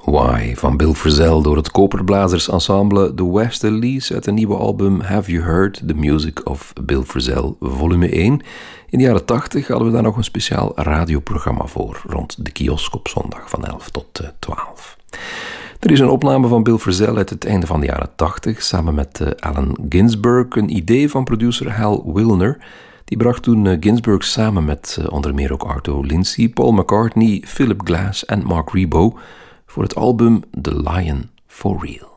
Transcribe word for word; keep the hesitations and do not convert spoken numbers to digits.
Why van Bill Frisell door het koperblazersensemble The Westerlies uit een nieuwe album Have You Heard the Music of Bill Frisell volume één. In de jaren tachtig hadden we daar nog een speciaal radioprogramma voor, rond de kiosk op zondag van elf tot twaalf. Er is een opname van Bill Frisell uit het einde van de jaren tachtig, samen met uh, Allen Ginsberg, een idee van producer Hal Wilner. Die bracht toen uh, Ginsberg samen met uh, onder meer ook Arto Lindsay, Paul McCartney, Philip Glass en Mark Ribot voor het album The Lion for Real.